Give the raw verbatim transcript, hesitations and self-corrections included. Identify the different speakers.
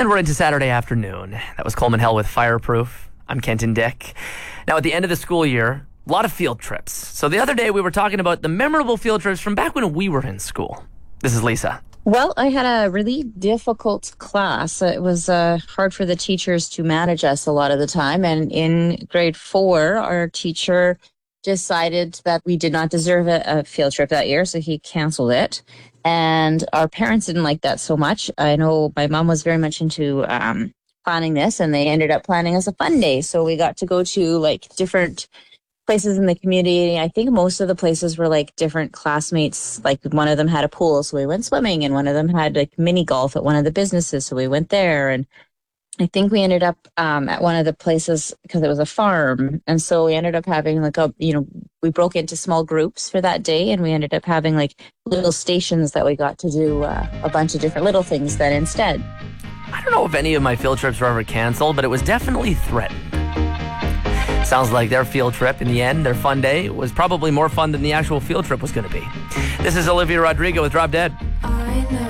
Speaker 1: And we're into Saturday afternoon. That was Coleman Hell with Fireproof. I'm Kenton Dick. Now, at the end of the school year, a lot of field trips. So the other day we were talking about the memorable field trips from back when we were in school. This is Lisa.
Speaker 2: Well, I had a really difficult class. It was uh, hard for the teachers to manage us a lot of the time. And in grade four, our teacher decided that we did not deserve a, a field trip that year, so he canceled it. And our parents didn't like that so much. I know my mom was very much into um, planning this, and they ended up planning us a fun day. So we got to go to like different places in the community. I think most of the places were like different classmates. Like one of them had a pool, so we went swimming, and one of them had like mini golf at one of the businesses, so we went there. And I think we ended up um, at one of the places because it was a farm, and so we ended up having like a, you know, we broke into small groups for that day, and we ended up having like little stations that we got to do uh, a bunch of different little things then instead.
Speaker 1: I don't know if any of my field trips were ever canceled, but it was definitely threatened. Sounds like their field trip, in the end, their fun day, was probably more fun than the actual field trip was going to be. This is Olivia Rodrigo with Drop Dead.